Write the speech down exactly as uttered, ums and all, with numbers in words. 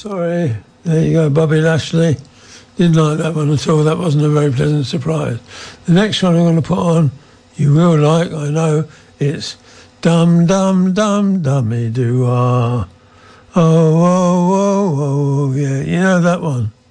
sorry. There you go, Bobby Lashley. Didn't like that one at all. That wasn't a very pleasant surprise. The next one I'm going to put on, you will like, I know. It's Dum Dum Dum Dummy Doo Ah. Oh, oh, oh, oh, yeah. You know that one.